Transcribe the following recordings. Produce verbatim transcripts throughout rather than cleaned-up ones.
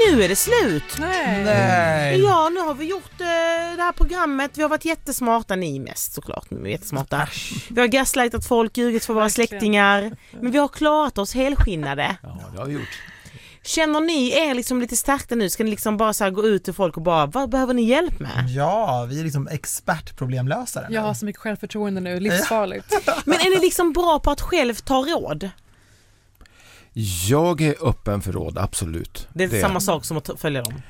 Nu är det slut. Nej. Nej. Ja, nu har vi gjort eh, det här programmet. Vi har varit jättesmarta, ni mest såklart. Vi är jättesmarta. Vi har gaslightat folk, ljugit för våra Verkligen. släktingar. Men vi har klarat oss helskinnade. Ja, det har vi gjort. Känner ni er liksom lite stärkta nu? Ska ni liksom bara så här gå ut till folk och bara, vad behöver ni hjälp med? Ja, vi är liksom expertproblemlösare. Jag har så mycket självförtroende nu, livsfarligt. Men är ni liksom bra på att själv ta råd? Jag är öppen för råd, absolut. Det är det. Samma sak som att t- följa dem.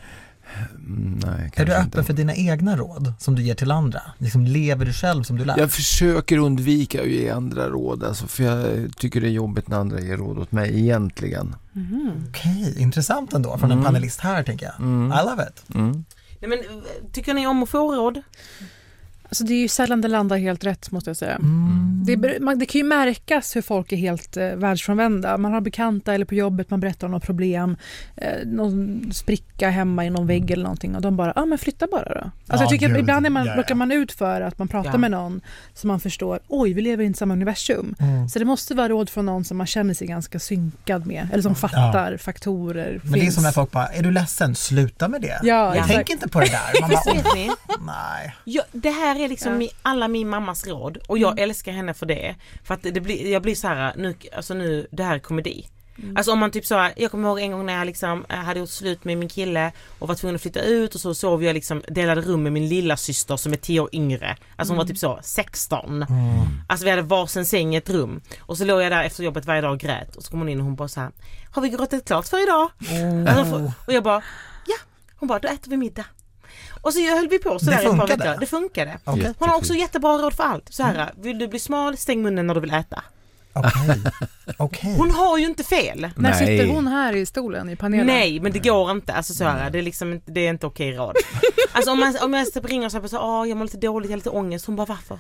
Mm, nej, Är du öppen inte. för dina egna råd som du ger till andra? Liksom lever du själv som du lär? Jag försöker undvika att ge andra råd, alltså, för jag tycker det är jobbigt när andra ger råd åt mig egentligen. Mm. Okej, intressant ändå från en Mm. panelist här, tänker jag. Mm. I love it. Mm. Nej, men, tycker ni om att få råd? Alltså det är ju sällan det landar helt rätt, måste jag säga. Mm. Det, är- man, det kan ju märkas hur folk är helt eh, världsfrånvända. Man har bekanta eller på jobbet, man berättar om något problem, eh, någon spricka hemma i någon vägg eller någonting, och de bara, ja ah, men flytta bara då. Alltså Ja, jag tycker gud. att ibland är man, Ja, ja. råkar man ut för att man pratar Ja. med någon som man förstår, oj vi lever i samma universum. Mm. Så det måste vara råd från någon som man känner sig ganska synkad med, eller som fattar faktorer. Men det är finns. som när folk bara, är du ledsen? Sluta med det. Ja, Ja. Tänk exakt. inte på det där. Man bara, Fast vet ni? nej. Ja, det här är liksom Ja. mi, alla min mammas råd och jag Mm. älskar henne för det. För att det blir, jag blir så här, nu, alltså nu, det här är komedi. Mm. Alltså om man typ så, jag kommer ihåg en gång när jag liksom eh, hade gjort slut med min kille och var tvungen att flytta ut, och så sov jag liksom, delade rum med min lilla syster som är tio år yngre. Alltså hon var typ så sexton. Mm. Alltså vi hade varsin säng i ett rum. Och så låg jag där efter jobbet varje dag och grät. Och så kom hon in och hon bara så här, har vi gråtit klart för idag? Oh. Alltså, och jag bara, ja. Hon bara, då äter vi middag. Och så höll vi på så Det där ett par funkade? veckor. Det funkade. Okej. Hon har också jättebra råd för allt. Så här, vill du bli smal, stäng munnen när du vill äta. Okej. Okej. Hon har ju inte fel. När Nej. sitter hon här i stolen i panelen? Nej, men det går inte. Alltså så här, det är liksom inte, det är inte okej råd. Alltså om man om jag typ ringer och säger så här, "Åh, jag mår lite dåligt, jag har lite ångest." Hon bara, varför?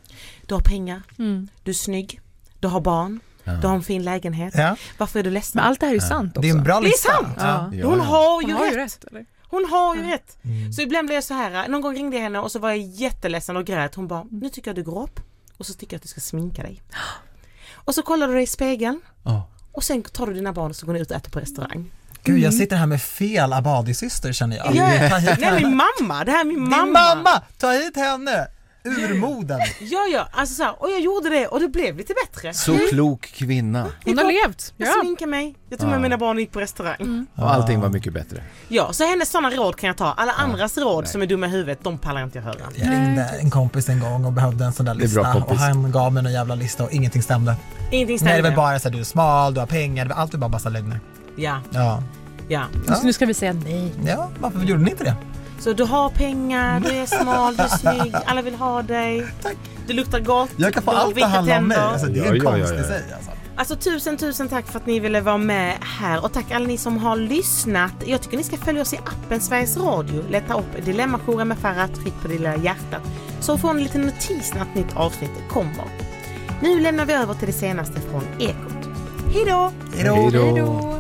Du har pengar, Mm. du är snygg, du har barn, du har en fin lägenhet. Ja, Varför är du ledsen? Men allt det här är ju sant också. det är en bra Det är lista. sant. Ja. Ja, Hon ja. har ju Hon har rätt. ju rätt, eller? Hon har ju rätt. Mm. Så ibland blev jag så här, någon gång ringde jag henne och så var jag jätteledsen och grät. Hon bara, nu tycker jag du går upp och så tycker jag att du ska sminka dig. Och så kollar du dig i spegeln Ja. och sen tar du dina barn och så går ni ut och äter på restaurang. Gud, jag sitter här med fel Abadi-syster, känner jag. Ja. Ta hit Nej, henne. min mamma, det här är min Din mamma. mamma! Ta hit henne! Urmoden. Ja, ja, alltså så här, och jag gjorde det och det blev lite bättre. Så klok kvinna. Hon har levt. Jag Ja. sminkade mig, jag tog med Ja. mina barn och gick på restaurang. Och allting var mycket bättre. Ja, så hennes sådana råd kan jag ta. Alla andras råd som är dumma i huvudet, de pallar inte jag höra. Jag ringde en kompis en gång och behövde en sån där Det är bra lista, kompis. och han gav mig en jävla lista och ingenting stämde. Ingenting Nej, det stämde. var bara så här, du är smal, du har pengar, det var alltid bara massa lögner. Ja, Ja. ja. Så nu ska vi säga nej. Ja, varför gjorde ni inte det? Så du har pengar, du är smal, du är snygg, alla vill ha dig. Tack. Du luktar gott, Jag kan få du har allt att vita handla om mig. tänder. Alltså, det är Ja, en ja, ja, konst i ja. sig. Alltså. Alltså tusen, tusen tack för att ni ville vara med här. Och tack alla ni som har lyssnat. Jag tycker ni ska följa oss i appen Sveriges Radio. Leta upp Dilemmajouren med Farah, tryck på det lilla hjärtat. Så får ni lite notis när ett nytt avsnitt kommer. Nu lämnar vi över till det senaste från Ekot. Hej då! Hej då. Hej då. Hej då.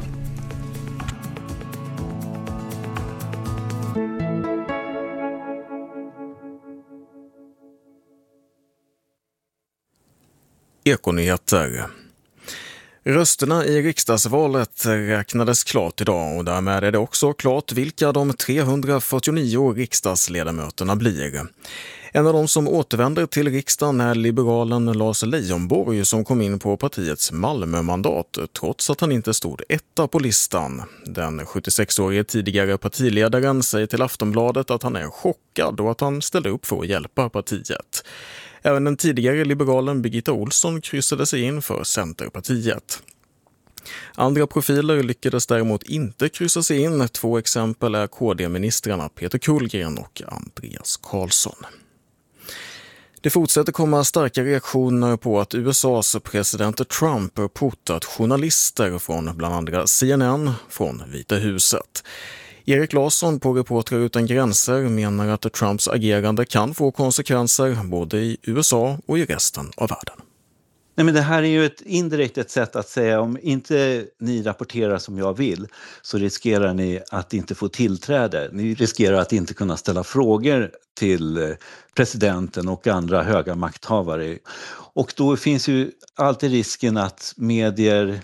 Ekonyheter. Rösterna i riksdagsvalet räknades klart idag och därmed är det också klart vilka de trehundrafyrtionio riksdagsledamöterna blir. En av de som återvänder till riksdagen är liberalen Lars Leijonborg som kom in på partiets Malmömandat trots att han inte stod etta på listan. Den sjuttiosexårige tidigare partiledaren säger till Aftonbladet att han är chockad och att han ställer upp för att hjälpa partiet. Även den tidigare liberalen Birgitta Olsson kryssade sig in för Centerpartiet. Andra profiler lyckades däremot inte kryssa sig in. Två exempel är K D-ministrarna Peter Kullgren och Andreas Karlsson. Det fortsätter komma starka reaktioner på att U S A:s president Trump har portat journalister från bland andra C N N från Vita huset. Erik Larsson på Reportrar utan gränser menar att Trumps agerande kan få konsekvenser både i U S A och i resten av världen. Nej, men det här är ju ett indirekt ett sätt att säga om inte ni rapporterar som jag vill så riskerar ni att inte få tillträde. Ni riskerar att inte kunna ställa frågor till presidenten och andra höga makthavare. Och då finns ju alltid risken att medier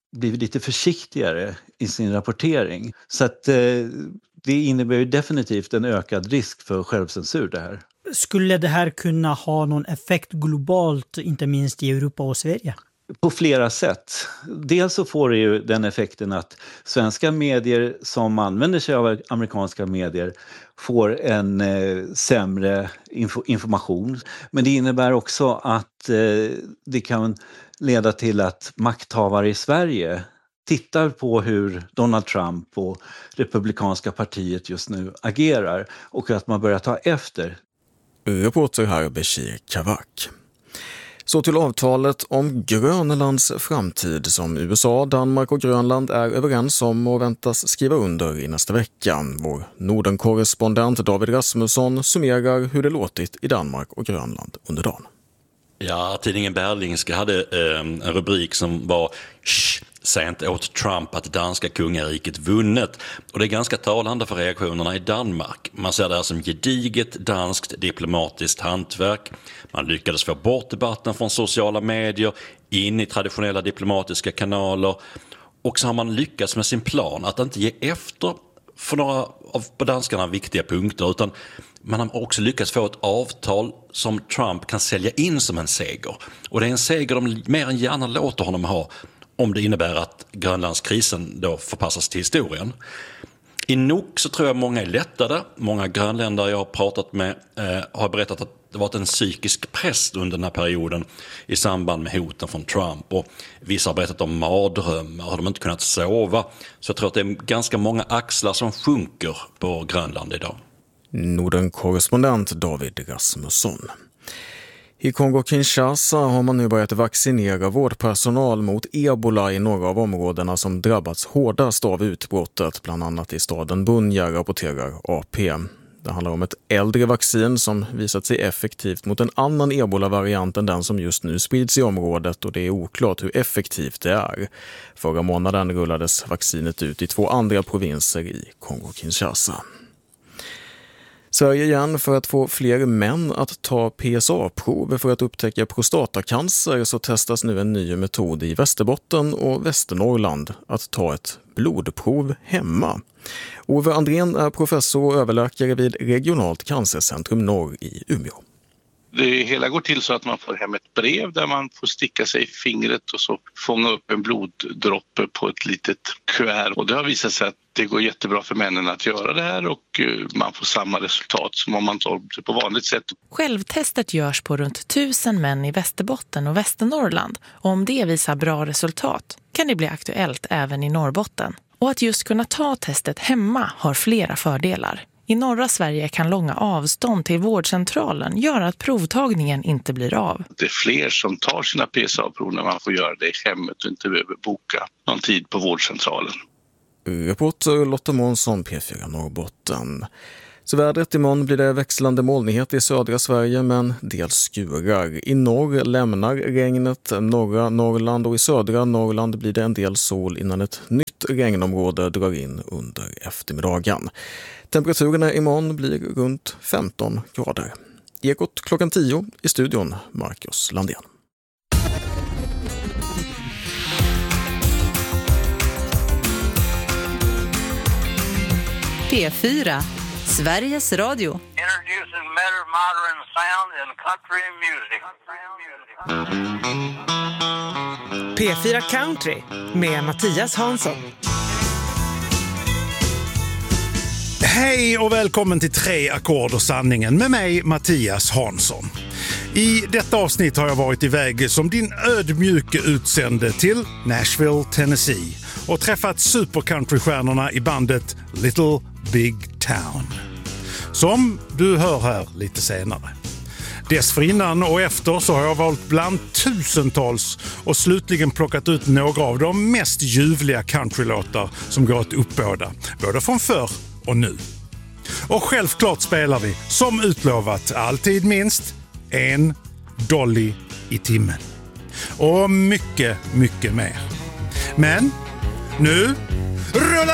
blivit lite försiktigare i sin rapportering. Så att eh, det innebär ju definitivt en ökad risk för självcensur det här. Skulle det här kunna ha någon effekt globalt, inte minst i Europa och Sverige? På flera sätt. Dels så får det ju den effekten att svenska medier som använder sig av amerikanska medier får en eh, sämre info- information. Men det innebär också att eh, det kan leda till att makthavare i Sverige tittar på hur Donald Trump och Republikanska partiet just nu agerar och att man börjar ta efter. Reporter här Bashir Kavak. Så till avtalet om Grönlands framtid som U S A, Danmark och Grönland är överens om och väntas skriva under i nästa vecka. Vår Norden-korrespondent David Rasmusson summerar hur det låtit i Danmark och Grönland under dagen. Ja, tidningen Berlingske hade eh, en rubrik som var "Shh, säg inte åt Trump att danska kungariket vunnit". Och det är ganska talande för reaktionerna i Danmark. Man ser det här som gediget danskt diplomatiskt hantverk. Man lyckades få bort debatten från sociala medier, in i traditionella diplomatiska kanaler. Och så har man lyckats med sin plan att inte ge efter för några av på danskarna viktiga punkter, utan man har också lyckats få ett avtal som Trump kan sälja in som en seger. Och det är en seger de mer än gärna låter honom ha, om det innebär att Grönlandskrisen då förpassas till historien. I Nuuk så tror jag många är lättade. Många grönländare jag har pratat med eh, har berättat att det varit en psykisk press under den här perioden i samband med hoten från Trump. Och vissa har berättat om mardrömmar, har de inte kunnat sova. Så jag tror att det är ganska många axlar som sjunker på Grönland idag. Norden-korrespondent David Rasmusson. I Kongo-Kinshasa har man nu börjat vaccinera vårdpersonal mot ebola i några av områdena som drabbats hårdast av utbrottet, bland annat i staden Bunia, rapporterar A P. Det handlar om ett äldre vaccin som visat sig effektivt mot en annan ebola-variant än den som just nu sprids i området, och det är oklart hur effektivt det är. Förra månaden rullades vaccinet ut i två andra provinser i Kongo-Kinshasa. Sverige igen för att få fler män att ta P S A-prov för att upptäcka prostatacancer, så testas nu en ny metod i Västerbotten och Västernorrland att ta ett blodprov hemma. Ove Andrén är professor och överläkare vid Regionalt cancercentrum Norr i Umeå. Det hela går till så att man får hem ett brev där man får sticka sig i fingret och så fånga upp en bloddroppe på ett litet kuvert. Och det har visat sig att det går jättebra för männen att göra det här, och man får samma resultat som om man tar det på vanligt sätt. Självtestet görs på runt tusen män i Västerbotten och Västernorrland, och om det visar bra resultat kan det bli aktuellt även i Norrbotten. Och att just kunna ta testet hemma har flera fördelar. I norra Sverige kan långa avstånd till vårdcentralen göra att provtagningen inte blir av. Det är fler som tar sina P S A-prov när man får göra det i hemmet och inte behöver boka någon tid på vårdcentralen. Reporter Lotta Månsson, P fyra Norrbotten. Så vädret imorgon blir det växlande molnighet i södra Sverige, men dels skurar. I norr lämnar regnet norra Norrland, och i södra Norrland blir det en del sol innan ett nytt regnområde drar in under eftermiddagen. Temperaturerna imorgon blir runt femton grader. Ekot klockan tio, i studion Marcus Landén. P fyra, Sveriges Radio. Introducing better modern sound in country music. P fyra Country med Mattias Hansson. Hej och välkommen till Tre ackord och sanningen med mig, Mattias Hansson. I detta avsnitt har jag varit iväg som din ödmjuke utsände till Nashville, Tennessee, och träffat supercountrystjärnorna i bandet Little Big Town, som du hör här lite senare. Dessförinnan och efter så har jag valt bland tusentals och slutligen plockat ut några av de mest ljuvliga countrylåtar som går att uppbåda, både från förr och nu. Och självklart spelar vi, som utlovat, alltid minst en dolly i timmen. Och mycket, mycket mer. Men nu rullar